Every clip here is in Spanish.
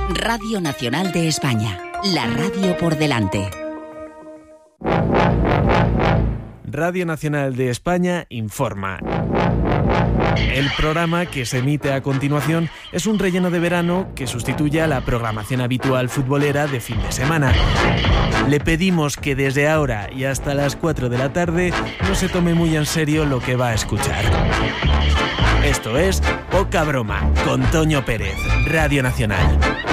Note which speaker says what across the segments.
Speaker 1: Radio Nacional de España, la radio por delante.
Speaker 2: Radio Nacional de España informa. El programa que se emite a continuación es un relleno de verano que sustituye a la programación habitual futbolera de fin de semana. Le pedimos que desde ahora y hasta las 4 de la tarde no se tome muy en serio lo que va a escuchar. Esto es Poca Broma, con Toño Pérez, Radio Nacional.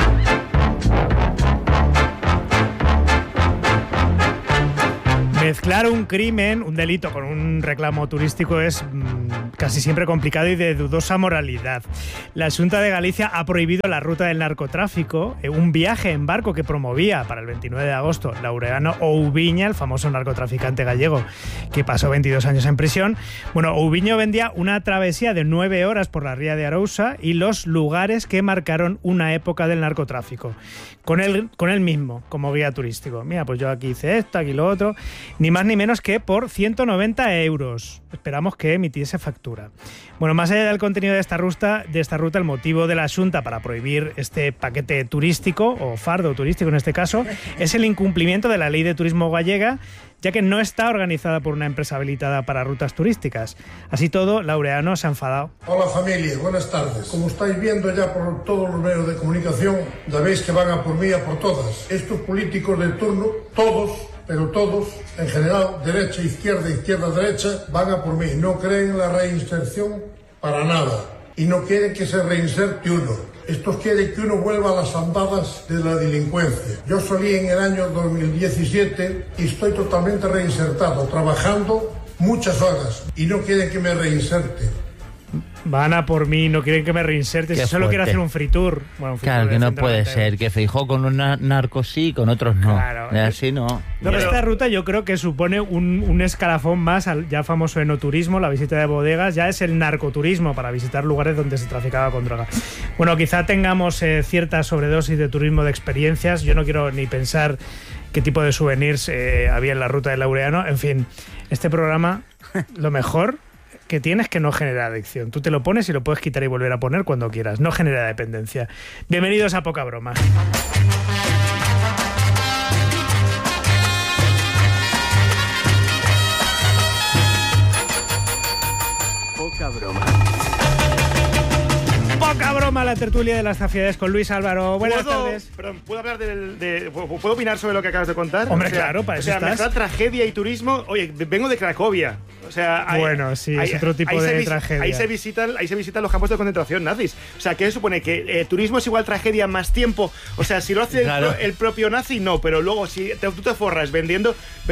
Speaker 3: Mezclar un crimen, un delito con un reclamo turístico es casi siempre complicado y de dudosa moralidad. La Xunta de Galicia ha prohibido la ruta del narcotráfico, un viaje en barco que promovía para el 29 de agosto Laureano Oubiña, el famoso narcotraficante gallego que pasó 22 años en prisión. Bueno, Oubiña vendía una travesía de 9 horas por la ría de Arousa y los lugares que marcaron una época del narcotráfico. Con él mismo, como guía turístico. Mira, pues yo aquí hice esto, aquí lo otro. Ni más ni menos que por 190 euros. Esperamos que emitiese factura. Bueno, más allá del contenido de esta ruta, el motivo de la Xunta para prohibir este paquete turístico, o fardo turístico en este caso, es el incumplimiento de la Ley de Turismo gallega, ya que no está organizada por una empresa habilitada para rutas turísticas. Así todo, Laureano se ha enfadado.
Speaker 4: Hola familia, buenas tardes. Como estáis viendo ya por todos los medios de comunicación, ya veis que van a por mí, a por todas. Estos políticos de turno, todos, pero todos, en general, derecha, izquierda, derecha, van a por mí. No creen en la reinserción para nada. Y no quieren que se reinserte uno. Estos quieren que uno vuelva a las andadas de la delincuencia. Yo salí en el año 2017 y estoy totalmente reinsertado, trabajando muchas horas. Y no quieren que me reinserte.
Speaker 3: Van a por mí, no quieren que me reinserte. Si solo quiero hacer un free tour. Bueno, un free
Speaker 5: claro,
Speaker 3: tour
Speaker 5: que no puede ser. Que Feijóo con unos narcos sí, con otros no.
Speaker 3: Claro.
Speaker 5: Así no.
Speaker 3: Pero esta ruta yo creo que supone un escalafón más al ya famoso enoturismo, la visita de bodegas. Ya es el narcoturismo para visitar lugares donde se traficaba con droga. Bueno, quizá tengamos cierta sobredosis de turismo de experiencias. Yo no quiero ni pensar qué tipo de souvenirs había en la ruta de Laureano. En fin, este programa, lo mejor que tienes que no genera adicción. Tú te lo pones y lo puedes quitar y volver a poner cuando quieras. No genera dependencia. Bienvenidos a Poca Broma.
Speaker 2: Poca Broma.
Speaker 3: Poca Broma, la tertulia de las zafiedades con Luis Álvaro. Buenas tardes.
Speaker 6: Perdón, ¿puedo hablar ¿puedo opinar sobre lo que acabas de contar?
Speaker 3: Hombre, claro, para eso estás.
Speaker 6: Mezclar tragedia y turismo. Oye, vengo de Cracovia. O sea,
Speaker 3: es otro tipo de tragedia.
Speaker 6: Ahí se visitan los campos de concentración nazis. O sea, ¿qué supone? ¿Que turismo es igual tragedia más tiempo? O sea, si lo hace
Speaker 5: claro.
Speaker 6: el propio nazi, no. Pero luego, si tú te forras vendiendo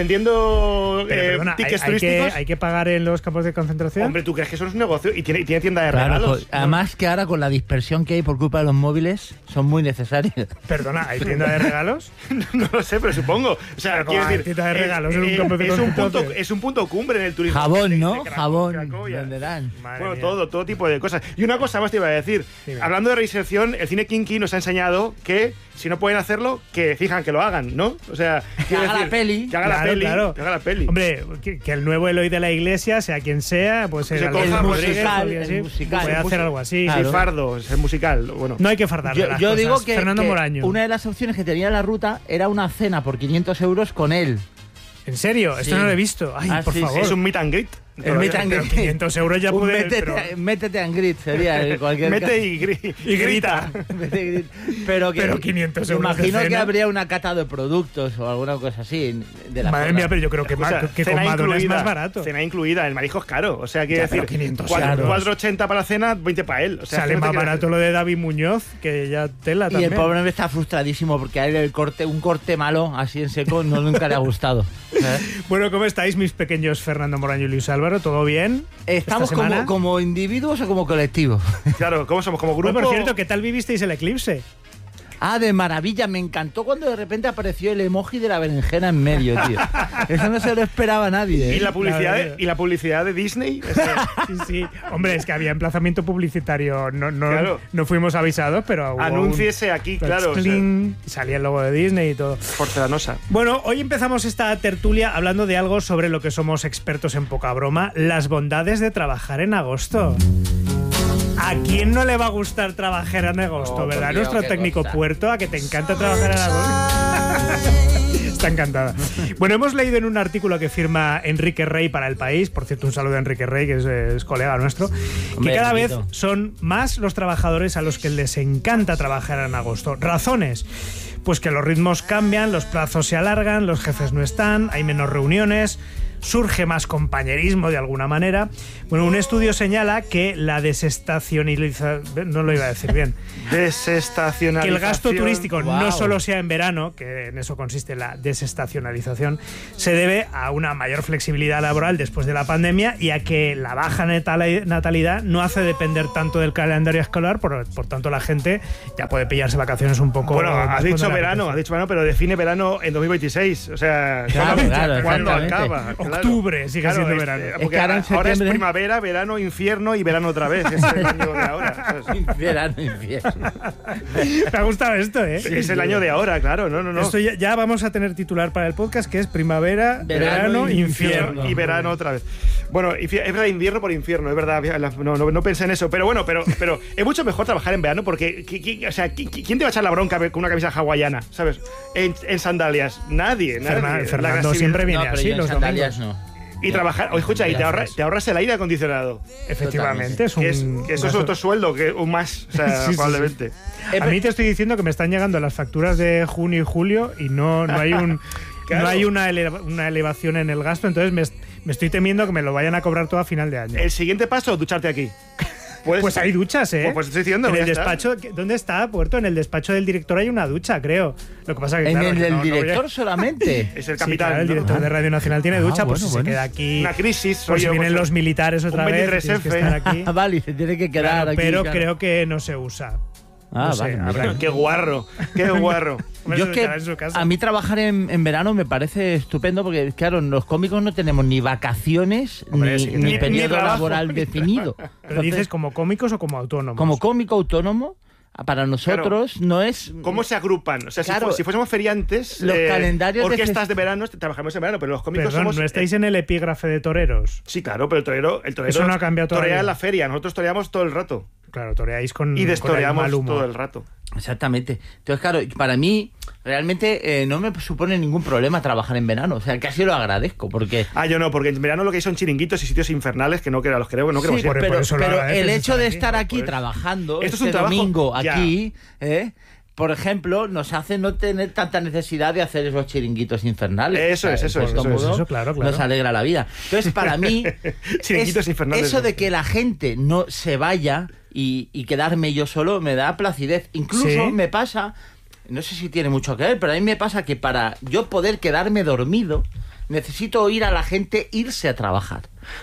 Speaker 6: tickets turísticos...
Speaker 3: ¿Hay que pagar en los campos de concentración?
Speaker 6: Hombre, ¿tú crees que eso es un negocio? Y tiene tienda de
Speaker 5: claro,
Speaker 6: regalos.
Speaker 5: Pues, además que ahora con la dispersión que hay por culpa de los móviles, son muy necesarios.
Speaker 3: Perdona, ¿hay tienda de regalos?
Speaker 6: No lo sé, pero supongo. O sea, quiero decir,
Speaker 3: tienda de regalos en un campo de concentración.
Speaker 6: Es un punto cumbre en el turismo.
Speaker 5: Jabón, ¿no? Jabón,
Speaker 6: Cracovia.
Speaker 5: venderán.
Speaker 6: Bueno, todo tipo de cosas. Y una cosa más te iba a decir.
Speaker 3: Dime.
Speaker 6: Hablando de reinserción, el cine kinky nos ha enseñado que si no pueden hacerlo, que fijan que lo hagan, ¿no? O sea,
Speaker 5: que haga la peli.
Speaker 6: Que haga la peli.
Speaker 3: Hombre, que el nuevo Eloy de la Iglesia, sea quien sea, pues
Speaker 6: el
Speaker 5: musical.
Speaker 3: Puede hacer algo así.
Speaker 5: Claro.
Speaker 6: Sí, fardo, es el musical. Bueno.
Speaker 3: No hay que fardarle las
Speaker 5: Yo
Speaker 3: cosas.
Speaker 5: digo que
Speaker 3: Fernando Moraño.
Speaker 5: una de las opciones que tenía la ruta era una cena por 500 euros con él.
Speaker 3: ¿En serio? Esto
Speaker 5: Sí.
Speaker 3: no lo he visto. Ay, por
Speaker 5: sí,
Speaker 3: favor.
Speaker 6: Es un meet and greet.
Speaker 5: El meet and
Speaker 3: Pero
Speaker 5: greet.
Speaker 3: 500 euros ya puede...
Speaker 5: Métete en grit, sería cualquier
Speaker 6: Mete y grita.
Speaker 5: Mete y grit. Pero
Speaker 3: 500 euros
Speaker 5: imagino
Speaker 3: de
Speaker 5: que
Speaker 3: cena.
Speaker 5: habría una cata de productos o alguna cosa así. De la
Speaker 3: Madre
Speaker 5: zona.
Speaker 3: mía, pero yo creo que con Madonna es más barato.
Speaker 6: Cena incluida, el marisco es caro. O sea, quiere
Speaker 3: Ya, pero
Speaker 6: decir,
Speaker 3: 500
Speaker 5: euros.
Speaker 6: 4,80 para la cena, 20 para él. O sea,
Speaker 3: Sale más barato lo de David Muñoz, que ya tela
Speaker 5: Y
Speaker 3: también.
Speaker 5: el pobre me está frustradísimo porque a él un corte malo, así en seco, nunca le ha gustado.
Speaker 3: Bueno, ¿cómo estáis, mis pequeños Fernando Moraño y Luis Álvaro? ¿Todo bien?
Speaker 5: ¿Estamos
Speaker 3: ¿Esta semana?
Speaker 5: como individuos o como colectivo?
Speaker 6: Claro, ¿cómo somos? ¿Como grupo?
Speaker 3: Bueno, por cierto, ¿qué tal vivisteis el eclipse?
Speaker 5: Ah, de maravilla. Me encantó cuando de repente apareció el emoji de la berenjena en medio, tío. Eso no se lo esperaba nadie, ¿eh?
Speaker 6: ¿Y la publicidad de Disney?
Speaker 3: Sí. Hombre, es que había emplazamiento publicitario.
Speaker 6: Claro.
Speaker 3: No fuimos avisados, pero...
Speaker 6: Anúnciese aquí, claro.
Speaker 3: Salía el logo de Disney y todo.
Speaker 6: Porcelanosa.
Speaker 3: Bueno, hoy empezamos esta tertulia hablando de algo sobre lo que somos expertos en poca broma, las bondades de trabajar en agosto. ¿A quién no le va a gustar trabajar en agosto, verdad? Nuestro técnico Puerto, a que te encanta trabajar en agosto. Está encantada. Bueno, hemos leído en un artículo que firma Enrique Rey para El País, por cierto, un saludo a Enrique Rey, que es colega nuestro, que cada vez son más los trabajadores a los que les encanta trabajar en agosto. ¿Razones? Pues que los ritmos cambian, los plazos se alargan, los jefes no están, hay menos reuniones, surge más compañerismo de alguna manera. Bueno, un estudio señala que la desestacionalización... No lo iba a decir bien.
Speaker 6: Desestacionalización.
Speaker 3: Que el gasto turístico no solo sea en verano, que en eso consiste la desestacionalización, se debe a una mayor flexibilidad laboral después de la pandemia y a que la baja natalidad no hace depender tanto del calendario escolar, por tanto la gente ya puede pillarse vacaciones un poco...
Speaker 6: Bueno, has dicho verano, pero define verano en 2026. O sea, ¿cuándo acaba?
Speaker 3: Octubre sigue siendo verano.
Speaker 6: Porque ahora es primavera, verano, infierno y verano otra vez. Es el año de ahora.
Speaker 5: Verano, infierno.
Speaker 3: Me ha gustado esto, ¿eh?
Speaker 6: Sí, es el año de ahora, claro. No.
Speaker 3: Esto ya vamos a tener titular para el podcast, que es primavera, verano, infierno.
Speaker 6: Y verano otra vez. Bueno, es verdad, invierno por infierno, es verdad. No pensé en eso. Pero bueno, pero es mucho mejor trabajar en verano porque, ¿quién te va a echar la bronca con una camisa hawaiana, ¿sabes? En sandalias. Nadie.
Speaker 3: Fernando siempre viene así, los domingos.
Speaker 6: Y trabajar, escucha, y te ahorras el aire acondicionado.
Speaker 3: Efectivamente,
Speaker 6: eso es otro sueldo, que un más, o sea, probablemente.
Speaker 3: A mí te estoy diciendo que me están llegando las facturas de junio y julio y no hay un claro. No hay una elevación en el gasto, entonces me estoy temiendo que me lo vayan a cobrar todo a final de año.
Speaker 6: El siguiente paso, ducharte aquí.
Speaker 3: Pues hay duchas, ¿eh?
Speaker 6: Pues estoy diciendo.
Speaker 3: En el despacho, ¿dónde está, Puerto? En el despacho del director hay una ducha, creo. Lo que pasa que, claro,
Speaker 5: ¿En el del director solamente?
Speaker 6: Es el capitán.
Speaker 3: Claro, el director de Radio Nacional tiene ducha, pues se queda aquí.
Speaker 6: Una crisis.
Speaker 3: Pues si vienen los militares otra vez, tienes que estar aquí.
Speaker 5: Vale, se tiene que quedar aquí.
Speaker 3: Pero creo que no se usa.
Speaker 5: Vale.
Speaker 6: Qué guarro.
Speaker 5: Yo es que a mí trabajar en verano me parece estupendo porque, claro, los cómicos no tenemos ni vacaciones ni periodo laboral definido.
Speaker 3: ¿Pero entonces, dices como cómicos o como autónomos?
Speaker 5: Como cómico autónomo, para nosotros no es...
Speaker 6: ¿Cómo se agrupan? O sea, si fuésemos feriantes,
Speaker 5: los calendarios
Speaker 6: orquestas de verano, trabajamos en verano, pero los cómicos somos...
Speaker 3: ¿No estáis en el epígrafe de toreros?
Speaker 6: Sí, claro, pero el torero
Speaker 3: eso no ha cambiado todavía.
Speaker 6: Torea en la feria, nosotros toreamos todo el rato.
Speaker 3: Claro, toreáis con
Speaker 6: y destoreamos
Speaker 3: con el mal humor
Speaker 6: todo el rato.
Speaker 5: Exactamente. Entonces, claro, para mí realmente no me supone ningún problema trabajar en verano. O sea, casi lo agradezco porque...
Speaker 6: Yo no, porque en verano lo que hay son chiringuitos y sitios infernales que no queremos
Speaker 5: sí,
Speaker 6: ir.
Speaker 5: Pero el hecho de estar aquí trabajando
Speaker 6: esto es un trabajo,
Speaker 5: domingo aquí, por ejemplo, nos hace no tener tanta necesidad de hacer esos chiringuitos infernales.
Speaker 3: Eso, claro.
Speaker 5: Nos alegra la vida. Entonces, para mí,
Speaker 6: chiringuitos infernales.
Speaker 5: Eso de que la gente no se vaya y quedarme yo solo me da placidez. Incluso me pasa, no sé si tiene mucho que ver, pero a mí me pasa que para yo poder quedarme dormido necesito oír a la gente irse a trabajar.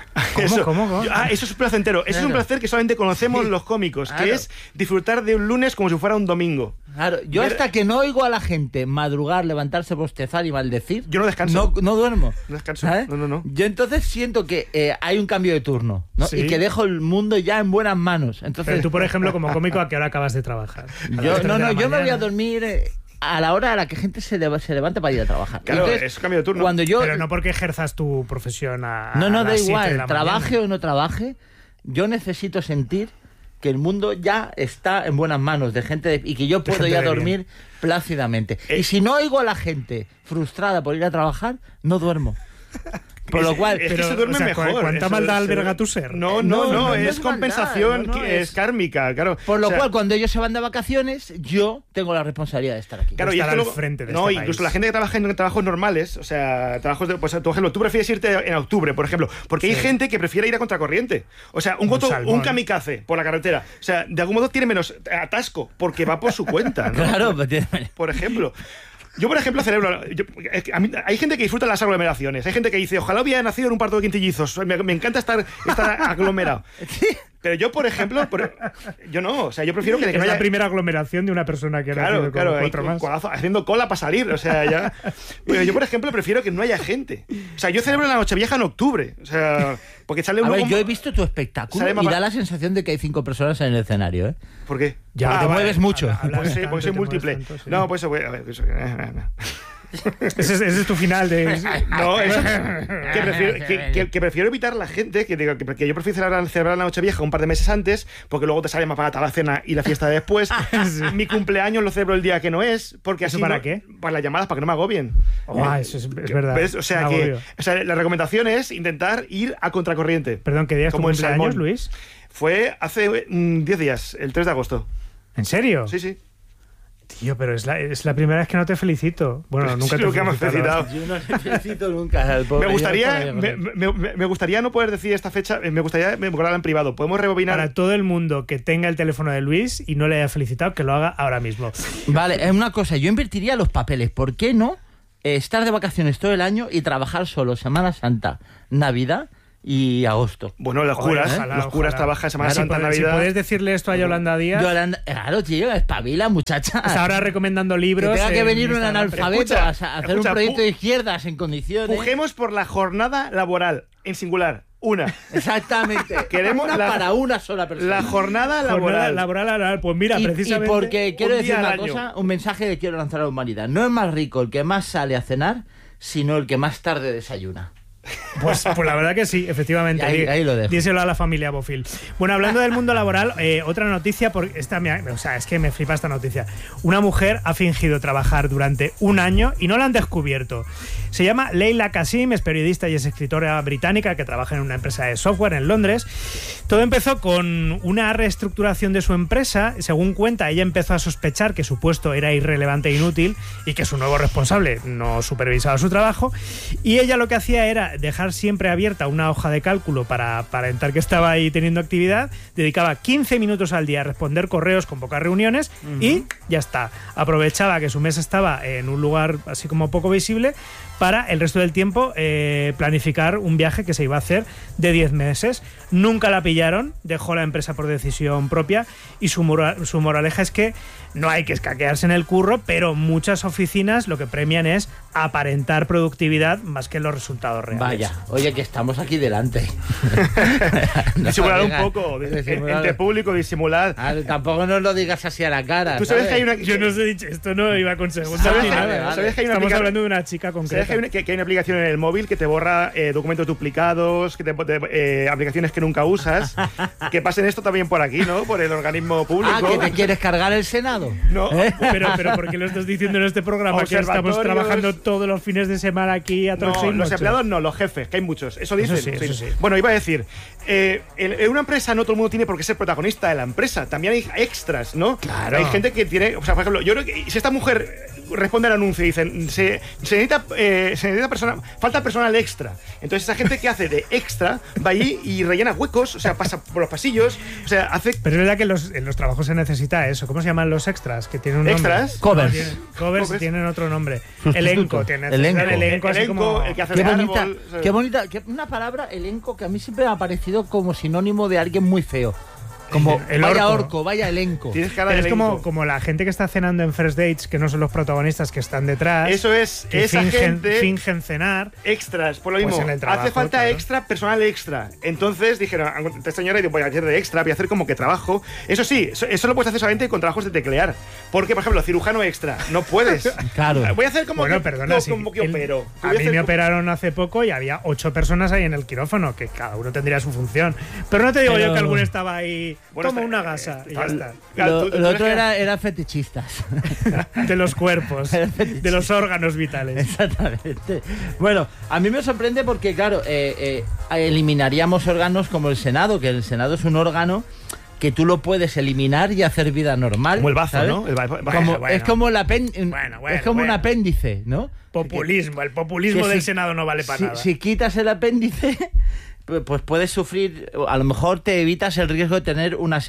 Speaker 3: ¿Cómo?
Speaker 6: Eso es un placentero. Eso es un placer que solamente conocemos los cómicos, que es disfrutar de un lunes como si fuera un domingo.
Speaker 5: Claro, yo hasta que no oigo a la gente madrugar, levantarse, bostezar y maldecir,
Speaker 6: yo no descanso.
Speaker 5: No duermo.
Speaker 6: No descanso.
Speaker 5: ¿Sabes?
Speaker 6: No.
Speaker 5: Yo entonces siento que hay un cambio de turno, ¿no?
Speaker 3: Sí.
Speaker 5: Y que dejo el mundo ya en buenas manos. Entonces,
Speaker 3: pero tú, por ejemplo, como cómico, ¿a qué hora acabas de trabajar?
Speaker 5: Yo me voy a dormir a la hora a la que gente se levanta para ir a trabajar.
Speaker 6: Claro,
Speaker 5: entonces,
Speaker 6: es cambio de turno.
Speaker 3: Pero no porque ejerzas tu profesión a
Speaker 5: No, da
Speaker 3: las
Speaker 5: igual, trabaje o no trabaje, yo necesito sentir que el mundo ya está en buenas manos de gente y que yo puedo ir a dormir plácidamente. Y si no oigo a la gente frustrada por ir a trabajar, no duermo. Por lo cual,
Speaker 6: es que se duerme mejor.
Speaker 3: ¿Cuánta maldad alberga tu ser?
Speaker 6: No, es compensación,
Speaker 5: maldad,
Speaker 6: es kármica, claro.
Speaker 5: Por lo cual, cuando ellos se van de vacaciones, yo tengo la responsabilidad de estar aquí.
Speaker 6: Claro,
Speaker 3: estar al frente de este
Speaker 6: incluso
Speaker 3: país.
Speaker 6: la gente que trabaja en trabajos normales, o sea, trabajos de, pues, por ejemplo, tú prefieres irte en octubre, por ejemplo, porque hay gente que prefiere ir a contracorriente. O sea, un kamikaze por la carretera. O sea, de algún modo tiene menos atasco porque va por su cuenta, ¿no?
Speaker 5: Claro,
Speaker 6: por ejemplo. Yo, por ejemplo, celebro... hay gente que disfruta las aglomeraciones. Hay gente que dice, ojalá hubiera nacido en un parto de quintillizos. Me encanta estar aglomerado. Pero yo, por ejemplo... yo no. O sea, yo prefiero que
Speaker 3: es
Speaker 6: no haya...
Speaker 3: la primera aglomeración de una persona que ha nacido con 4 más.
Speaker 6: Haciendo cola para salir. O sea, ya... Pero yo, por ejemplo, prefiero que no haya gente. O sea, yo celebro la Nochevieja en octubre. O sea... Porque sale
Speaker 5: yo he visto tu espectáculo y da la sensación de que hay 5 personas en el escenario, ¿eh?
Speaker 6: ¿Por qué?
Speaker 5: Ya te mueves mucho.
Speaker 6: Porque soy múltiple. No, pues a ver.
Speaker 3: Ese es tu final de...
Speaker 6: No, que prefiero evitar la gente, que yo prefiero celebrar la Nochevieja un par de meses antes, porque luego te sale más barata la cena y la fiesta de después. Sí. Mi cumpleaños lo celebro el día que no es, porque
Speaker 3: ¿Eso
Speaker 6: así
Speaker 3: para
Speaker 6: no,
Speaker 3: qué?
Speaker 6: Para las llamadas, para que no me agobien.
Speaker 3: Eso es verdad.
Speaker 6: ¿Ves? O sea, la recomendación es intentar ir a contracorriente.
Speaker 3: Perdón, ¿qué día es tu cumpleaños, Luis?
Speaker 6: Fue hace 10 días, el 3 de agosto.
Speaker 3: ¿En serio?
Speaker 6: Sí.
Speaker 3: Tío, pero es la primera vez que no te felicito. Bueno, nunca te he
Speaker 5: felicitado. Yo no te felicito nunca.
Speaker 6: Me gustaría no poder decir esta fecha, me gustaría memorizarla en privado. Podemos rebobinar.
Speaker 3: Para todo el mundo que tenga el teléfono de Luis y no le haya felicitado, que lo haga ahora mismo.
Speaker 5: Vale, es una cosa, yo invertiría los papeles. ¿Por qué no estar de vacaciones todo el año y trabajar solo Semana Santa, Navidad y agosto?
Speaker 6: Bueno, los curas trabajan Semana Santa, Navidad.
Speaker 3: Si puedes decirle esto a Yolanda Díaz.
Speaker 5: Claro, tío, espabila, muchacha.
Speaker 3: Está ahora recomendando libros.
Speaker 5: Que tenga que venir un analfabeto a hacer un proyecto de izquierdas en condiciones.
Speaker 6: Pujemos por la jornada laboral, en singular. Una.
Speaker 5: Exactamente.
Speaker 6: Queremos
Speaker 5: para una sola persona.
Speaker 6: La jornada laboral.
Speaker 3: Pues mira, precisamente.
Speaker 5: Y porque quiero decir una cosa, un mensaje que quiero lanzar a la humanidad. No es más rico el que más sale a cenar, sino el que más tarde desayuna.
Speaker 3: Pues la verdad que sí, efectivamente.
Speaker 5: Ahí lo dejo.
Speaker 3: Díselo a la familia Bofil. Bueno, hablando del mundo laboral, otra noticia, porque es que me flipa esta noticia. Una mujer ha fingido trabajar durante un año y no la han descubierto. Se llama Leila Kasim, es periodista y es escritora británica que trabaja en una empresa de software en Londres. Todo empezó con una reestructuración de su empresa. Según cuenta, ella empezó a sospechar que su puesto era irrelevante e inútil y que su nuevo responsable no supervisaba su trabajo. Y ella lo que hacía era dejar siempre abierta una hoja de cálculo para aparentar que estaba ahí teniendo actividad. Dedicaba 15 minutos al día a responder correos con pocas reuniones y ya está. Aprovechaba que su mesa estaba en un lugar así como poco visible para el resto del tiempo planificar un viaje que se iba a hacer de 10 meses. Nunca la pillaron, dejó la empresa por decisión propia y su moraleja es que no hay que escaquearse en el curro, pero muchas oficinas lo que premian es aparentar productividad más que los resultados reales.
Speaker 5: Vaya, oye, que estamos aquí delante.
Speaker 6: Disimular un poco, entre público, disimular.
Speaker 5: Tampoco nos lo digas así a la cara.
Speaker 6: Tú sabes que hay una...
Speaker 3: Yo no os he dicho, esto no iba con segunda.
Speaker 6: ¿Sabes que hay una
Speaker 3: Estamos hablando de una chica concreta.
Speaker 6: ¿Sabes que hay una aplicación en el móvil que te borra documentos duplicados, aplicaciones que nunca usas? Que pasen esto también por aquí, ¿no? Por el organismo público.
Speaker 5: ¿Que te quieres cargar el Senado?
Speaker 6: No.
Speaker 3: Pero ¿por qué lo estás diciendo en este programa? Que estamos trabajando todos los fines de semana aquí a trozo y
Speaker 6: los empleados no, los jefes, que hay muchos. Eso dicen.
Speaker 3: Eso sí.
Speaker 6: Bueno, iba a decir, en una empresa no todo el mundo tiene por qué ser protagonista de la empresa. También hay extras, ¿no?
Speaker 3: Claro.
Speaker 6: Hay gente que tiene... O sea, por ejemplo, yo creo que si esta mujer responde al anuncio y dicen se necesita falta personal extra, entonces esa gente que hace de extra va allí y rellena huecos, o sea, pasa por los pasillos, o sea, hace...
Speaker 3: Pero es verdad que en los trabajos se necesita eso. ¿Cómo se llaman los extras? Que tienen un
Speaker 6: ¿Extras?
Speaker 3: Nombre. Covers tienen otro nombre. Elenco tiene.
Speaker 5: Elenco,
Speaker 6: así como... el que hace
Speaker 5: qué bonita, una palabra, elenco, que a mí siempre me ha parecido como sinónimo de alguien muy feo. Como vaya orco, vaya elenco.
Speaker 6: Tienes cara
Speaker 3: Pero
Speaker 6: de
Speaker 3: es
Speaker 6: elenco.
Speaker 3: como la gente que está cenando en First Dates, que no son los protanistas que están detrás.
Speaker 6: Eso es,
Speaker 3: que
Speaker 6: esa gente
Speaker 3: fingen cenar.
Speaker 6: Extras, por lo mismo.
Speaker 3: Pues en el trabajo,
Speaker 6: hace falta
Speaker 3: claro.
Speaker 6: extra, personal extra. Entonces dijeron, esta señora, voy a hacer de extra, voy a hacer como que trabajo. Eso sí, eso lo puedes hacer solamente con trabajos de teclear. Porque, por ejemplo, cirujano extra, no puedes.
Speaker 5: Claro.
Speaker 6: Voy a hacer como
Speaker 3: Bueno,
Speaker 6: que,
Speaker 3: perdona,
Speaker 6: como que opero.
Speaker 3: A mí me operaron hace poco y había 8 personas ahí en el quirófano, que cada uno tendría su función. Pero no te digo yo que alguno estaba ahí como una gasa. Y ya está.
Speaker 5: Lo otro era fetichistas.
Speaker 3: De los cuerpos, de los órganos vitales.
Speaker 5: Exactamente. Bueno, a mí me sorprende porque, claro, eliminaríamos órganos como el Senado, que el Senado es un órgano que tú lo puedes eliminar y hacer vida normal.
Speaker 6: Como el bazo,
Speaker 5: ¿sabes?
Speaker 6: ¿no?
Speaker 5: Es como un apéndice, ¿no?
Speaker 3: Populismo. El populismo del Senado no vale para nada.
Speaker 5: Si quitas el apéndice, pues puedes sufrir, a lo mejor te evitas el riesgo de tener una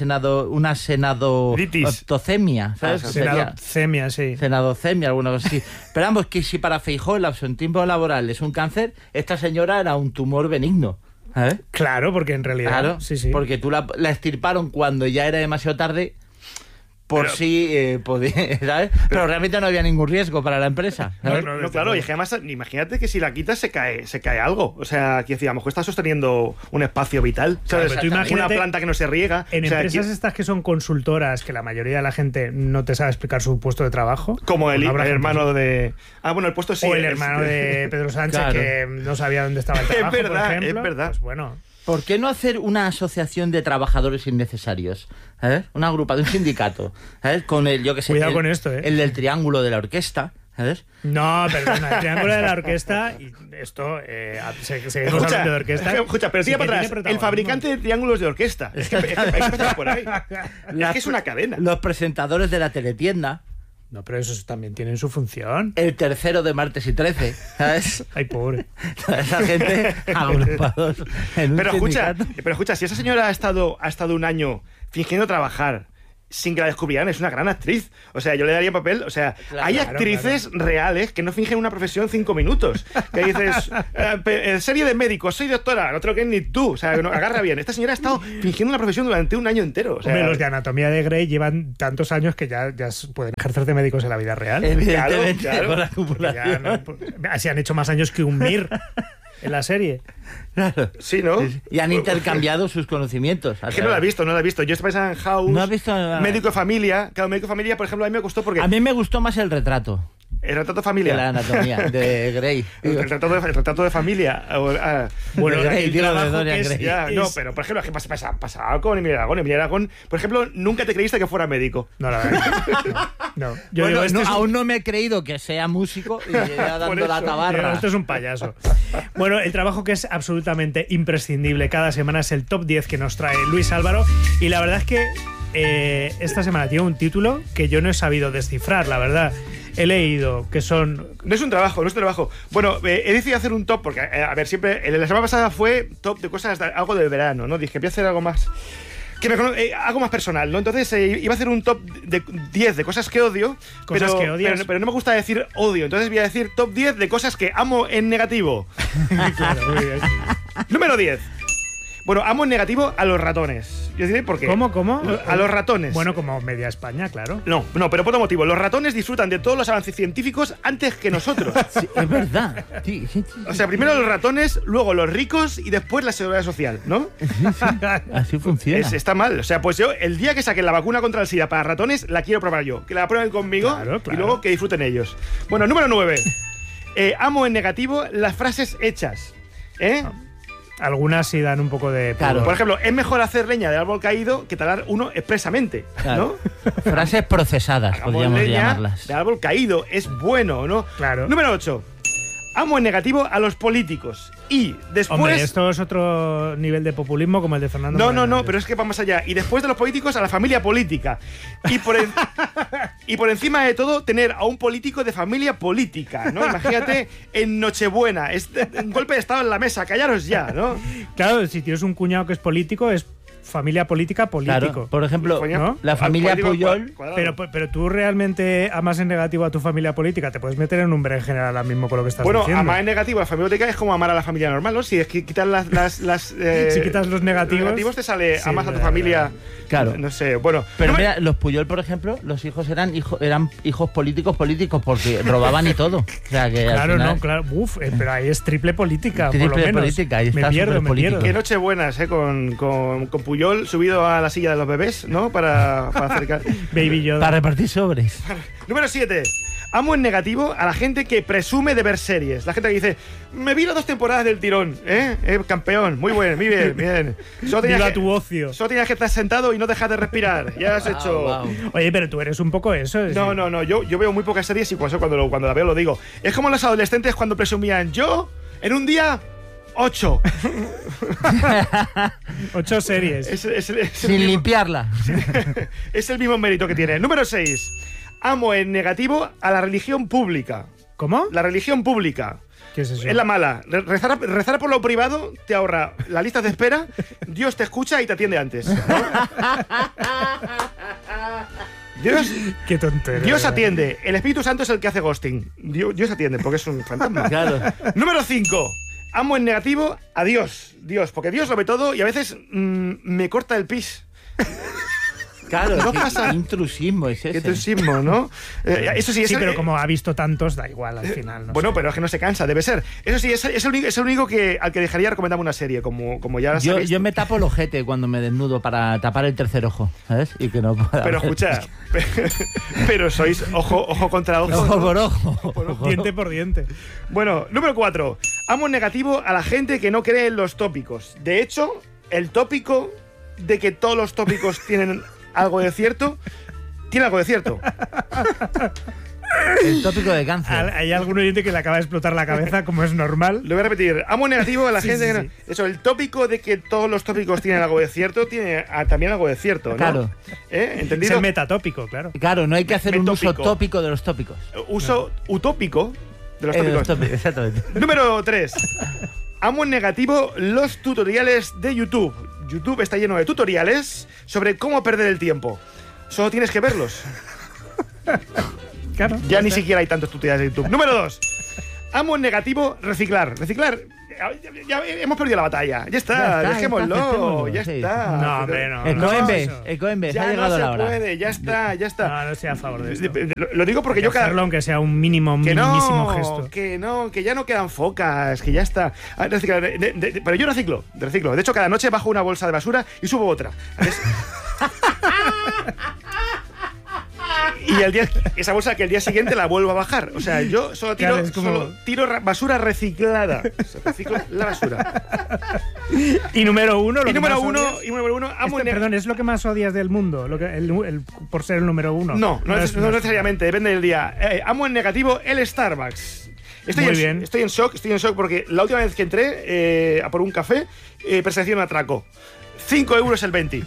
Speaker 5: senadocemia, ¿sabes?
Speaker 3: Senadocemia, sí.
Speaker 5: Senadocemia, alguna cosa así. Pero vamos, que si para Feijóo el absentismo laboral es un cáncer, esta señora era un tumor benigno. ¿Sabes?
Speaker 3: Claro, porque en realidad...
Speaker 5: Claro,
Speaker 3: sí.
Speaker 5: porque tú la extirparon cuando ya era demasiado tarde, por si podía, ¿sabes? Pero realmente no había ningún riesgo para la empresa.
Speaker 6: No, claro, y es que además, imagínate que si la quitas se cae algo. O sea, que decía, a lo mejor está sosteniendo un espacio vital. ¿Sabes?
Speaker 3: Claro, tú imagínate,
Speaker 6: una planta que no se riega.
Speaker 3: En empresas estas que son consultoras, que la mayoría de la gente no te sabe explicar su puesto de trabajo.
Speaker 6: Como el hermano de... bueno, el puesto sí.
Speaker 3: O el hermano de Pedro Sánchez, claro, que no sabía dónde estaba el trabajo, por ejemplo.
Speaker 6: Es verdad.
Speaker 3: Pues bueno...
Speaker 5: ¿Por qué no hacer una asociación de trabajadores innecesarios? Una agrupación, un sindicato, ¿sabes? Con el, yo que sé,
Speaker 3: cuidado con esto,
Speaker 5: el del triángulo de la orquesta, ¿sabes?
Speaker 3: No, perdona, el triángulo de la orquesta, y esto, seguimos hablando de orquesta.
Speaker 6: Escucha, pero tira para atrás, el fabricante de triángulos de orquesta. Es que hay que empezar por ahí. Es que es una cadena.
Speaker 5: Los presentadores de la teletienda.
Speaker 3: No, pero esos también tienen su función.
Speaker 5: El tercero de martes y 13, ¿sabes?
Speaker 3: Ay, pobre.
Speaker 5: Toda esa gente agrupados en un sindicato.
Speaker 6: Pero escucha, si esa señora ha estado un año fingiendo trabajar sin que la descubrieran, es una gran actriz. O sea, yo le daría papel. O sea, claro, hay actrices reales que no fingen una profesión 5 minutos. Que dices, serie de médicos, soy doctora, no te lo crees ni tú. O sea, agarra bien. Esta señora ha estado fingiendo una profesión durante un año entero. O sea,
Speaker 3: hombre, los de Anatomía de Grey llevan tantos años que ya pueden ejercer de médicos en la vida real.
Speaker 5: Evidentemente,
Speaker 6: claro.
Speaker 5: Por la acumulación.
Speaker 3: Así han hecho más años que un Mir en la serie.
Speaker 5: Claro.
Speaker 6: Sí, ¿no?
Speaker 5: Y han intercambiado sus conocimientos.
Speaker 6: Es que no la he visto. Yo estoy pensando en House,
Speaker 5: ¿No has visto
Speaker 6: Médico de Familia. Claro, Médico de Familia, por ejemplo, a mí me gustó porque...
Speaker 5: A mí me gustó más el retrato.
Speaker 6: El retrato de familia.
Speaker 5: De la anatomía, de Grey.
Speaker 6: El retrato de familia.
Speaker 3: Bueno,
Speaker 5: Grey,
Speaker 3: el
Speaker 5: de
Speaker 3: trabajo
Speaker 5: Dorian
Speaker 3: que es,
Speaker 5: Gray.
Speaker 6: Ya, no, pero por ejemplo, es que pasaba con Emilio Aragón. Emilio Aragón, por ejemplo, nunca te creíste que fuera médico.
Speaker 3: No, la verdad. No. Yo
Speaker 5: Bueno,
Speaker 3: digo,
Speaker 5: aún no me he creído que sea músico y ya dando la tabarra.
Speaker 3: Esto es un payaso. Bueno, el trabajo que es absolutamente imprescindible cada semana es el top 10 que nos trae Luis Álvaro. Y la verdad es que esta semana tiene un título que yo no he sabido descifrar, la verdad. He leído que son...
Speaker 6: No es un trabajo. Bueno, he decidido hacer un top porque, a ver, siempre... La semana pasada fue top de cosas, algo de verano, ¿no? Dije, voy a hacer algo más... algo más personal, ¿no? Entonces iba a hacer un top de 10 de cosas que odio,
Speaker 3: cosas que odias.
Speaker 6: Pero no me gusta decir odio, entonces voy a decir top 10 de cosas que amo en negativo.
Speaker 3: Claro, muy bien.
Speaker 6: Número 10. Bueno, amo en negativo a los ratones. Yo diré por qué.
Speaker 3: ¿Cómo?
Speaker 6: A los ratones.
Speaker 3: Bueno, como media España, claro.
Speaker 6: No, pero por otro motivo. Los ratones disfrutan de todos los avances científicos antes que nosotros.
Speaker 5: Sí, es verdad. Sí.
Speaker 6: O sea, primero los ratones, luego los ricos y después la seguridad social, ¿no?
Speaker 5: Sí. Así funciona.
Speaker 6: Está mal. O sea, pues yo, el día que saquen la vacuna contra el SIDA para ratones, la quiero probar yo. Que la prueben conmigo
Speaker 3: Claro.
Speaker 6: y luego que disfruten ellos. Bueno, número 9. Amo en negativo las frases hechas.
Speaker 3: Algunas sí dan un poco de...
Speaker 5: Claro.
Speaker 6: Por ejemplo, es mejor hacer leña del árbol caído que talar uno expresamente,
Speaker 5: Claro.
Speaker 6: ¿no?
Speaker 5: Frases procesadas,
Speaker 6: Hagamos
Speaker 5: podríamos
Speaker 6: leña
Speaker 5: llamarlas.
Speaker 6: del árbol caído, es bueno, ¿no?
Speaker 3: Claro.
Speaker 6: Número 8. Amo en negativo a los políticos. Y después...
Speaker 3: Hombre, esto es otro nivel de populismo como el de Fernando Moreno.
Speaker 6: No, pero es que va más allá. Y después de los políticos, a la familia política. Y por encima de todo, tener a un político de familia política, ¿no? Imagínate en Nochebuena, un golpe de estado en la mesa, callaros ya, ¿no?
Speaker 3: Claro, si tienes un cuñado que es político, es familia político.
Speaker 5: Claro, por ejemplo,
Speaker 3: ¿no?
Speaker 5: la familia Puyol...
Speaker 3: Pero tú realmente amas en negativo a tu familia política. Te puedes meter en un berenjena ahora mismo con lo que estás diciendo.
Speaker 6: Bueno, amar en negativo a la familia política es como amar a la familia normal, ¿no? Si es que quitas
Speaker 3: si quitas los negativos
Speaker 6: te sale
Speaker 3: sí,
Speaker 6: amas a tu familia.
Speaker 5: Claro.
Speaker 6: No sé, bueno.
Speaker 5: Pero mira, los Puyol, por ejemplo, los hijos eran hijos políticos porque robaban y todo. O sea, que
Speaker 3: claro,
Speaker 5: al final...
Speaker 3: no, claro. Pero ahí es triple política, por lo
Speaker 5: Triple
Speaker 3: menos.
Speaker 5: política, ahí está
Speaker 3: me pierdo.
Speaker 6: Qué Nochebuenas, con Puyol subido a la silla de los bebés, ¿no? Para acercar.
Speaker 3: Baby Yoda.
Speaker 5: Para repartir sobres.
Speaker 6: Número 7. Amo en negativo a la gente que presume de ver series. La gente que dice, me vi las 2 temporadas del tirón, campeón, muy bien.
Speaker 3: Viva tu ocio.
Speaker 6: Solo tenías que estar sentado y no dejar de respirar. Ya has hecho...
Speaker 5: Wow.
Speaker 3: Oye, pero tú eres un poco eso.
Speaker 6: No, yo veo muy pocas series y cuando la veo lo digo. Es como los adolescentes cuando presumían, yo, en un día... 8.
Speaker 3: 8 series.
Speaker 5: Sin limpiarla.
Speaker 6: Es el mismo mérito que tiene. Número 6. Amo en negativo a la religión pública.
Speaker 3: ¿Cómo?
Speaker 6: La religión pública.
Speaker 3: ¿Qué es eso?
Speaker 6: Es la mala. Rezar por lo privado te ahorra la lista de espera, Dios te escucha y te atiende antes, ¿no?
Speaker 3: Qué tontería.
Speaker 6: Dios atiende. El Espíritu Santo es el que hace ghosting. Dios atiende porque es un fantasma.
Speaker 5: Claro.
Speaker 6: Número 5. Amo en negativo a Dios, porque Dios lo ve todo y a veces me corta el pis.
Speaker 5: Claro,
Speaker 6: no
Speaker 5: qué
Speaker 6: pasa.
Speaker 5: intrusismo es ese.
Speaker 6: Qué intrusismo, ¿no? Eso sí,
Speaker 3: Sí, pero como ha visto tantos, da igual al final. No
Speaker 6: bueno,
Speaker 3: sé.
Speaker 6: pero es que no se cansa, debe ser. Eso sí, es el único al que dejaría recomendarme una serie, como ya sabéis.
Speaker 5: Yo me tapo el ojete cuando me desnudo para tapar el tercer ojo, ¿sabes? Y que no pueda
Speaker 6: Pero
Speaker 5: ver.
Speaker 6: escucha, pero sois ojo contra ojo.
Speaker 5: Ojo
Speaker 6: ¿no?
Speaker 5: por ojo.
Speaker 3: Diente por diente.
Speaker 6: Bueno, número 4. Amo negativo a la gente que no cree en los tópicos. De hecho, el tópico de que todos los tópicos tienen algo de cierto, tiene algo de cierto.
Speaker 5: El tópico de cáncer.
Speaker 3: Hay algún oyente que le acaba de explotar la cabeza, como es normal.
Speaker 6: Lo voy a repetir. Amo negativo a la
Speaker 3: Sí,
Speaker 6: gente
Speaker 3: sí,
Speaker 6: que no...
Speaker 3: sí.
Speaker 6: Eso, el tópico de que todos los tópicos tienen algo de cierto, tiene también algo de cierto, ¿no?
Speaker 5: Claro.
Speaker 3: Es
Speaker 6: ¿Entendido?
Speaker 3: el metatópico, claro.
Speaker 5: Claro, no hay que hacer un uso
Speaker 6: Metópico.
Speaker 5: tópico de los tópicos.
Speaker 6: Uso utópico de los
Speaker 5: De
Speaker 6: tópicos.
Speaker 5: los tópicos, exactamente.
Speaker 6: Número 3. Amo en negativo los tutoriales de YouTube. YouTube está lleno de tutoriales sobre cómo perder el tiempo. Solo tienes que verlos.
Speaker 3: Claro.
Speaker 6: Ya ni siquiera hay tantos tutoriales de YouTube. Número 2. Amo en negativo reciclar. Reciclar. Ya hemos perdido la batalla. Ya está, dejémoslo.
Speaker 5: aceptémoslo,
Speaker 6: Ya
Speaker 5: sí.
Speaker 6: está.
Speaker 3: No, hombre, no.
Speaker 5: El
Speaker 3: no,
Speaker 5: Coembes,
Speaker 3: eso.
Speaker 5: el Coembes, ha
Speaker 6: Ya
Speaker 5: llegado
Speaker 6: no
Speaker 5: la
Speaker 6: se
Speaker 5: hora.
Speaker 6: puede. Ya está, ya está.
Speaker 3: No, no estoy a favor de esto.
Speaker 6: Lo digo porque
Speaker 3: Hay que
Speaker 6: yo cada...
Speaker 3: hacerlo aunque sea un mínimo, minimísimo gesto.
Speaker 6: que ya no quedan focas, que ya está. Reciclar, pero yo reciclo. De hecho, cada noche bajo una bolsa de basura y subo otra. Y esa bolsa que el día siguiente la vuelvo a bajar. O sea, yo solo tiro,
Speaker 3: Claro, es como-
Speaker 6: basura reciclada. O sea, reciclo la basura.
Speaker 3: Y número uno, lo
Speaker 6: Y
Speaker 3: que
Speaker 6: número
Speaker 3: más
Speaker 6: uno,
Speaker 3: odias.
Speaker 6: amo en
Speaker 3: Perdón, ¿es lo que más odias del mundo? Por ser el número uno.
Speaker 6: No
Speaker 3: es-
Speaker 6: necesariamente, depende del día. Amo en negativo el Starbucks.
Speaker 3: Muy bien.
Speaker 6: Estoy en shock porque la última vez que entré a por un café, presencié un atraco. 5 euros el 20.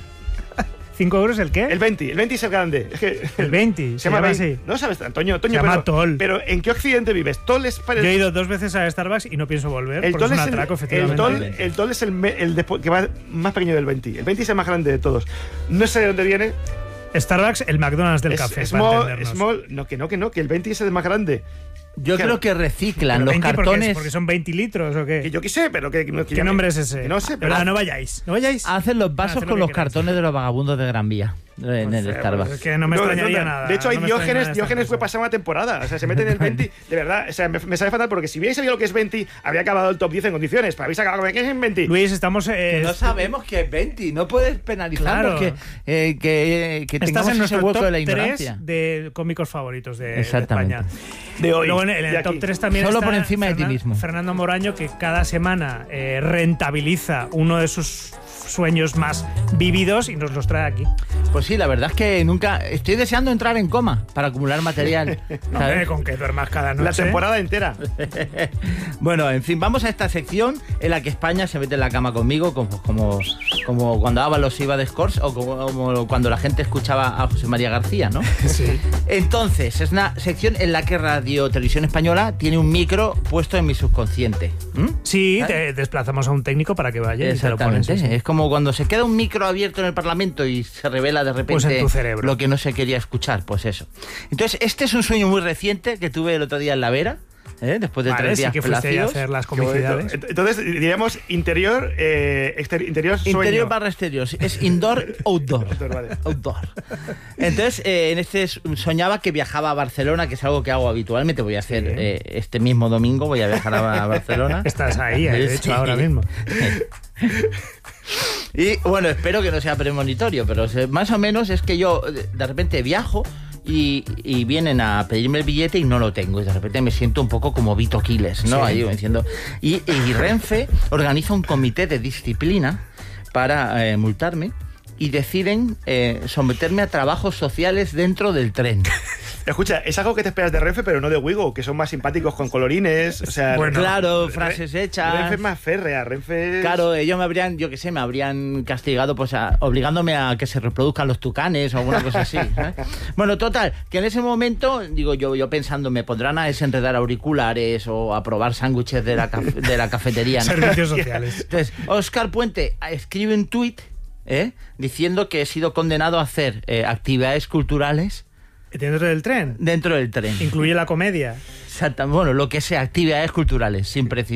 Speaker 3: ¿5 euros el qué?
Speaker 6: El 20 es el grande. Es que,
Speaker 3: El 20, se llama así.
Speaker 6: No sabes, Antonio,
Speaker 3: Se llama Toll.
Speaker 6: Pero ¿en qué occidente vives? Toll es para
Speaker 3: Yo he ido 2 veces a Starbucks y no pienso volver.
Speaker 6: el
Speaker 3: porque
Speaker 6: Toll
Speaker 3: es un
Speaker 6: es
Speaker 3: atraco, efectivamente.
Speaker 6: el Toll es que va más pequeño del 20. El 20 es el más grande de todos. No sé de dónde viene.
Speaker 3: Starbucks, el McDonald's del café, para entendernos.
Speaker 6: Que el 20 es el más grande.
Speaker 5: Yo
Speaker 6: Claro.
Speaker 5: creo que reciclan
Speaker 3: Pero
Speaker 5: los
Speaker 3: 20
Speaker 5: cartones.
Speaker 3: porque son 20 litros o qué.
Speaker 6: Que yo qué sé, pero que
Speaker 3: ¿Qué nombre es ese?
Speaker 6: que no sé, pero
Speaker 3: Pero no vayáis. No vayáis.
Speaker 5: Hacen los vasos
Speaker 3: Haced lo
Speaker 5: con
Speaker 3: que
Speaker 5: los
Speaker 3: queráis.
Speaker 5: cartones de los vagabundos de Gran Vía en el Starbucks.
Speaker 3: Es que no me extrañaría nada.
Speaker 6: De hecho, hay
Speaker 3: no me extrañaría
Speaker 6: Diógenes fue
Speaker 3: esta
Speaker 6: pasar una temporada. O sea, se meten en el 20. De verdad, o sea, me sale fatal porque si hubierais sabido lo que es 20, habría acabado el top 10 en condiciones. Pero habéis acabado que es en 20.
Speaker 3: Luis, estamos.
Speaker 5: No sabemos que es 20, no puedes penalizarnos
Speaker 3: Claro.
Speaker 5: que
Speaker 3: Estás
Speaker 5: tengamos
Speaker 3: en
Speaker 5: ese
Speaker 3: nuestro
Speaker 5: hueco
Speaker 3: top
Speaker 5: de la
Speaker 3: 3
Speaker 5: ignorancia.
Speaker 3: de cómicos favoritos de
Speaker 5: Exactamente.
Speaker 3: España.
Speaker 6: De hoy.
Speaker 3: Luego en
Speaker 6: de
Speaker 3: el top
Speaker 6: aquí.
Speaker 3: 3 también
Speaker 5: Solo
Speaker 3: está
Speaker 5: por encima de ti mismo.
Speaker 3: Fernando Moraño, que cada semana rentabiliza uno de sus sueños más vividos y nos los trae aquí.
Speaker 5: Pues sí, la verdad es que nunca... Estoy deseando entrar en coma para acumular material.
Speaker 3: No,
Speaker 5: ¿sabes?
Speaker 3: con que duermas cada noche.
Speaker 6: La temporada entera.
Speaker 5: Bueno, en fin, vamos a esta sección en la que España se mete en la cama conmigo, como cuando Ábalos iba de Scores o como cuando la gente escuchaba a José María García, ¿no?
Speaker 3: Sí.
Speaker 5: Entonces, es una sección en la que Radio Televisión Española tiene un micro puesto en mi subconsciente.
Speaker 3: Sí,
Speaker 5: ¿Sabes?
Speaker 3: te desplazamos a un técnico para que vaya y te lo pones.
Speaker 5: Exactamente.
Speaker 3: Sí, sí.
Speaker 5: Es como cuando se queda un micro abierto en el Parlamento y se revela de repente
Speaker 3: Pues en tu cerebro.
Speaker 5: lo que no se quería escuchar, pues eso. Entonces, este es un sueño muy reciente que tuve el otro día en La Vera, después de
Speaker 3: Vale,
Speaker 5: 3
Speaker 3: sí
Speaker 5: días
Speaker 3: que fuiste ahí a
Speaker 5: plácidos.
Speaker 3: hacer las
Speaker 6: Qué bonito.
Speaker 3: comicidades.
Speaker 6: Entonces, diríamos interior, interior sueño.
Speaker 5: Interior barra exterior, es indoor, outdoor.
Speaker 6: Outdoor, vale.
Speaker 5: Outdoor. Entonces, en este soñaba que viajaba a Barcelona, que es algo que hago habitualmente. Voy a hacer este mismo domingo, voy a viajar a Barcelona.
Speaker 3: Estás ahí, de hecho,
Speaker 5: Sí.
Speaker 3: ahora mismo.
Speaker 5: Y bueno, espero que no sea premonitorio, pero más o menos es que yo de repente viajo y vienen a pedirme el billete y no lo tengo. Y de repente me siento un poco como Vito Quiles, ¿no?
Speaker 3: Sí.
Speaker 5: Ahí diciendo. Y Renfe organiza un comité de disciplina para multarme y deciden someterme a trabajos sociales dentro del tren.
Speaker 6: Escucha, es algo que te esperas de Renfe, pero no de Wigo, que son más simpáticos con colorines. O sea,
Speaker 3: Bueno,
Speaker 5: claro, frases hechas.
Speaker 6: Renfe es más férrea, Renfe es...
Speaker 5: Claro, ellos me habrían castigado pues obligándome a que se reproduzcan los tucanes o alguna cosa así. ¿sabes? Bueno, total, que en ese momento, digo yo pensando, me pondrán a desenredar auriculares o a probar sándwiches de la cafetería, ¿no?
Speaker 3: Servicios sociales.
Speaker 5: Entonces, Óscar Puente escribe un tuit diciendo que he sido condenado a hacer actividades culturales
Speaker 3: Dentro del tren.
Speaker 5: dentro del tren.
Speaker 3: Incluye la comedia.
Speaker 5: Bueno, lo que sea, actividades culturales, sin precisar.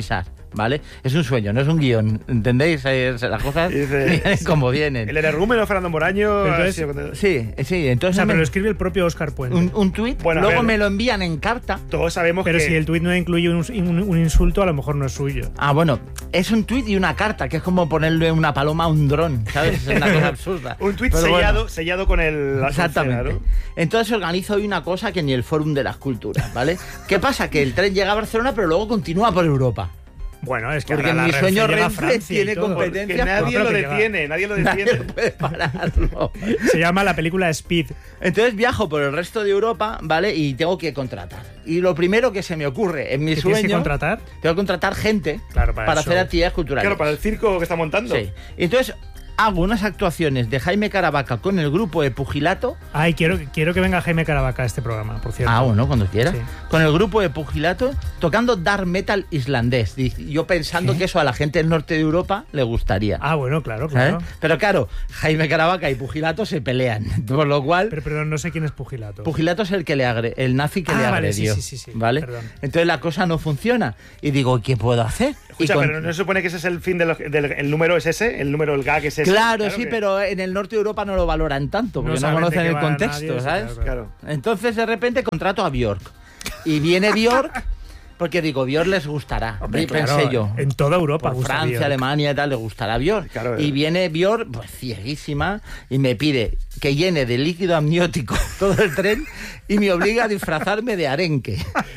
Speaker 5: ¿vale? Es un sueño, no es un guión, ¿entendéis? Las cosas vienen como vienen.
Speaker 6: El energúmeno Fernando Moraño...
Speaker 5: Entonces, sí, entonces...
Speaker 3: O sea, pero lo escribe el propio Óscar Puente.
Speaker 5: Un tuit,
Speaker 6: Bueno,
Speaker 5: luego me lo envían en carta.
Speaker 6: Todos sabemos
Speaker 3: pero
Speaker 6: que...
Speaker 3: si el tuit no incluye un insulto, a lo mejor no es suyo.
Speaker 5: Ah, bueno, es un tuit y una carta, que es como ponerle una paloma a un dron, ¿sabes? Es una cosa absurda.
Speaker 6: Un tuit sellado con el...
Speaker 5: Exactamente.
Speaker 6: ¿no?
Speaker 5: Entonces organizo hoy una cosa que ni el Fórum de las Culturas, ¿vale? ¿Qué pasa? Que el tren llega a Barcelona, pero luego continúa por Europa.
Speaker 3: Bueno, es que
Speaker 5: Porque
Speaker 3: ahora
Speaker 5: mi sueño
Speaker 3: llega a
Speaker 5: Renfe
Speaker 3: Francia
Speaker 5: tiene
Speaker 3: y todo.
Speaker 5: competencia.
Speaker 6: Que nadie
Speaker 3: Pero
Speaker 6: lo
Speaker 3: que
Speaker 6: detiene, nadie lo
Speaker 5: Nadie
Speaker 6: detiene.
Speaker 5: puede pararlo.
Speaker 3: Se llama la película Speed.
Speaker 5: Entonces viajo por el resto de Europa, ¿vale? Y tengo que contratar. Y lo primero que se me ocurre en mi
Speaker 3: ¿Qué
Speaker 5: sueño...
Speaker 3: tienes que contratar?
Speaker 5: Tengo que contratar gente
Speaker 3: Claro, para
Speaker 5: para
Speaker 3: el
Speaker 5: hacer
Speaker 3: show.
Speaker 5: actividades culturales.
Speaker 6: Claro, para el circo que está montando.
Speaker 5: Sí. Entonces hago unas actuaciones de Jaime Caravaca con el grupo de Pugilato.
Speaker 3: Ay, quiero que venga Jaime Caravaca a este programa, por cierto.
Speaker 5: Ah, bueno, cuando quiera.
Speaker 3: Sí.
Speaker 5: Con el grupo de Pugilato tocando dark metal islandés. Yo pensando que eso a la gente del norte de Europa le gustaría.
Speaker 3: Ah, bueno, claro.
Speaker 5: ¿sabes? Pero claro, Jaime Caravaca y Pugilato se pelean. Por lo cual,
Speaker 3: Pero perdón, no sé quién es Pugilato.
Speaker 5: Pugilato es el nazi que le
Speaker 3: vale,
Speaker 5: agredió.
Speaker 3: sí,
Speaker 5: ¿vale?
Speaker 3: perdón.
Speaker 5: Entonces la cosa no funciona. Y digo, ¿qué puedo hacer?
Speaker 6: Escucha,
Speaker 5: Y con-
Speaker 6: pero no se supone que ese es el fin el número es ese, el número, es ese.
Speaker 5: Claro, sí,
Speaker 6: que-
Speaker 5: pero en el norte de Europa no lo valoran tanto, porque no,
Speaker 3: saben de
Speaker 5: conocen
Speaker 3: qué
Speaker 5: el
Speaker 3: va
Speaker 5: contexto,
Speaker 3: nadie,
Speaker 5: ¿sabes?
Speaker 6: Claro.
Speaker 5: Entonces de repente contrato a Björk. Y viene Björk, porque digo, Björk les gustará.
Speaker 3: Hombre,
Speaker 5: pensé
Speaker 3: claro,
Speaker 5: yo.
Speaker 3: en toda Europa
Speaker 5: Por
Speaker 3: gusta
Speaker 5: Francia,
Speaker 3: Björk.
Speaker 5: Alemania y tal, le gustará Björk.
Speaker 6: Claro,
Speaker 5: y viene Björk, pues cieguísima, y me pide que llene de líquido amniótico todo el tren y me obliga a disfrazarme de arenque.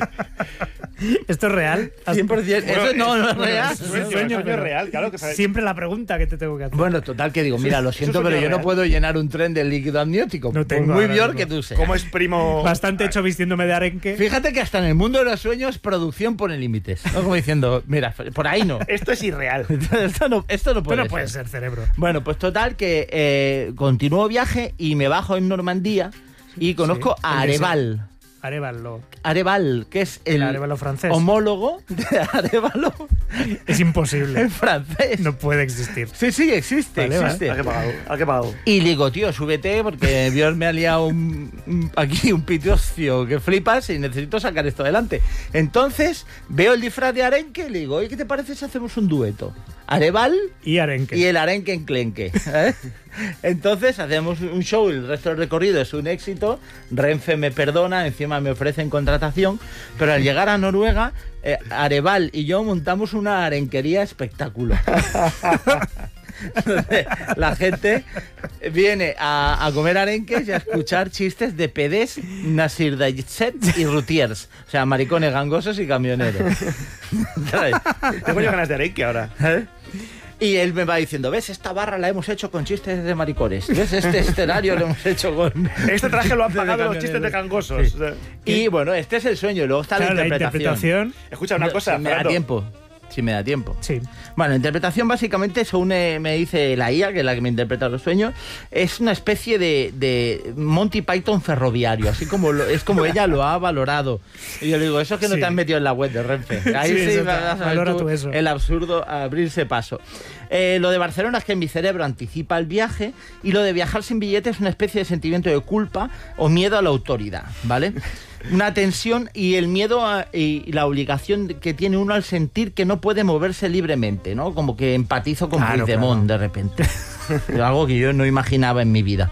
Speaker 3: ¿Esto es real?
Speaker 5: 100%. Eso no es real.
Speaker 6: Es un
Speaker 3: sueño,
Speaker 6: sueño
Speaker 3: pero-
Speaker 6: real, claro. Que
Speaker 3: Siempre la pregunta que te tengo que hacer.
Speaker 5: Bueno, total que digo, mira, lo siento,
Speaker 6: Eso es
Speaker 5: pero yo no
Speaker 6: real.
Speaker 5: puedo llenar un tren de líquido amniótico.
Speaker 3: No
Speaker 5: Por
Speaker 3: tengo
Speaker 5: muy
Speaker 3: ahora
Speaker 5: Björk
Speaker 3: mismo.
Speaker 5: que tú seas.
Speaker 6: ¿Cómo es primo?
Speaker 3: Bastante hecho vistiéndome de arenque.
Speaker 5: Fíjate que hasta en el mundo de los sueños, producción pone límites. ¿No? Como diciendo, mira, por ahí no.
Speaker 6: Esto es irreal.
Speaker 5: esto no puede
Speaker 3: Pero
Speaker 5: ser.
Speaker 3: puede ser cerebro.
Speaker 5: Bueno, pues total que continúo viaje y me bajo en Normandía y conozco a Areval.
Speaker 3: Arévalo.
Speaker 5: Areval, que es el
Speaker 3: Arévalo francés.
Speaker 5: homólogo de Arévalo
Speaker 3: Es imposible.
Speaker 5: en francés.
Speaker 3: No puede existir.
Speaker 5: Sí, existe,
Speaker 3: Vale,
Speaker 5: existe.
Speaker 6: ¿A qué pagado? ¿A qué pagado?
Speaker 5: Y le digo, tío, súbete porque Dios me ha liado aquí un pitocio que flipas y necesito sacar esto adelante. Entonces veo el disfraz de arenque y le digo, oye, ¿qué te parece si hacemos un dueto? Areval
Speaker 3: Y arenque.
Speaker 5: y el arenque enclenque. ¿eh? Entonces hacemos un show, el resto del recorrido es un éxito. Renfe me perdona, encima me ofrecen contratación, pero al llegar a Noruega, Areval y yo montamos una arenquería espectacular. Entonces, la gente viene a comer arenques y a escuchar chistes de pedés, nasirdayetsets y rutiers, o sea, maricones gangosos y camioneros. ¿Sabes?
Speaker 6: Tengo yo ganas de arenque ahora.
Speaker 5: ¿Eh? Y él me va diciendo, ¿ves? Esta barra la hemos hecho con chistes de maricones. ¿Ves? Este escenario lo hemos hecho con...
Speaker 6: Este traje lo han
Speaker 5: de
Speaker 6: pagado los chistes de cangosos.
Speaker 5: Sí. Y bueno, este es el sueño. Y luego está
Speaker 3: Claro,
Speaker 5: la interpretación.
Speaker 6: Escucha una cosa,
Speaker 5: Si me da
Speaker 6: Fernando.
Speaker 5: tiempo. Si me da tiempo.
Speaker 3: Sí.
Speaker 5: Bueno, la interpretación básicamente, según me dice la IA, que es la que me interpreta los sueños, es una especie de Monty Python ferroviario, así como es como ella lo ha valorado. Y yo le digo, eso es que no
Speaker 3: Sí.
Speaker 5: te has metido en la web de Renfe. Ahí
Speaker 3: Sí,
Speaker 5: sí,
Speaker 3: eso
Speaker 5: vas
Speaker 3: está.
Speaker 5: a ver
Speaker 3: Valora
Speaker 5: tú
Speaker 3: tú eso.
Speaker 5: el absurdo a abrirse paso. Lo de Barcelona es que mi cerebro anticipa el viaje y lo de viajar sin billete es una especie de sentimiento de culpa o miedo a la autoridad, ¿vale? Una tensión y el miedo y la obligación que tiene uno al sentir que no puede moverse libremente, ¿no? Como que empatizo con
Speaker 3: Claro,
Speaker 5: Puigdemont
Speaker 3: claro.
Speaker 5: de repente. Algo que yo no imaginaba en mi vida.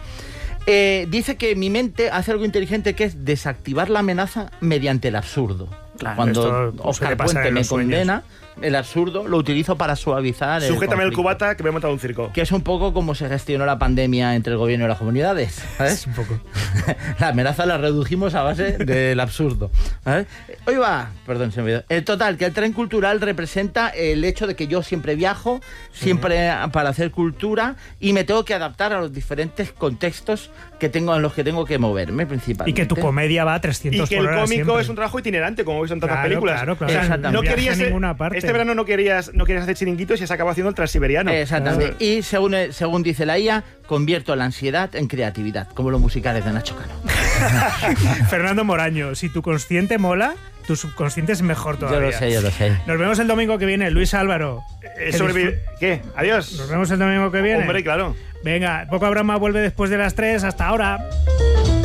Speaker 5: Dice que mi mente hace algo inteligente que es desactivar la amenaza mediante el absurdo.
Speaker 3: Claro,
Speaker 5: Cuando
Speaker 3: esto
Speaker 5: Óscar
Speaker 3: suele pasar
Speaker 5: Puente
Speaker 3: en
Speaker 5: me
Speaker 3: los sueños.
Speaker 5: condena, el absurdo lo utilizo para suavizar
Speaker 6: Sujétame el
Speaker 5: conflicto.
Speaker 6: cubata que me he montado un circo.
Speaker 5: Que es un poco como se gestionó la pandemia entre el gobierno y las comunidades, ¿sabes?
Speaker 3: Es un poco.
Speaker 5: La amenaza la redujimos a base del absurdo, ¿sabes? Hoy va, perdón, se me olvidó. El total, que el tren cultural representa el hecho de que yo siempre viajo, siempre para hacer cultura y me tengo que adaptar a los diferentes contextos que tengo en los que tengo que moverme principalmente.
Speaker 3: Y que tu comedia va a 300
Speaker 6: Y que
Speaker 3: por
Speaker 6: el
Speaker 3: hora
Speaker 6: cómico
Speaker 3: siempre.
Speaker 6: es un trabajo itinerante, como veis en tantas
Speaker 3: Claro,
Speaker 6: películas.
Speaker 3: claro, claro.
Speaker 6: O sea,
Speaker 5: Exactamente.
Speaker 6: no
Speaker 3: viaja
Speaker 6: querías
Speaker 3: a ninguna parte.
Speaker 6: Este verano no querías hacer chiringuitos y has acabado haciendo el Transiberiano.
Speaker 5: Exactamente. Y según dice la IA, convierto la ansiedad en creatividad, como los musicales de Nacho Cano.
Speaker 3: Fernando Moraño, si tu consciente mola, tu subconsciente es mejor todavía.
Speaker 5: Yo lo sé.
Speaker 3: Nos vemos el domingo que viene, Luis Álvaro.
Speaker 6: ¿Qué? Adiós.
Speaker 3: Nos vemos el domingo que viene.
Speaker 6: Hombre, claro.
Speaker 3: Venga, Poco Brahma vuelve después de las 3. Hasta ahora.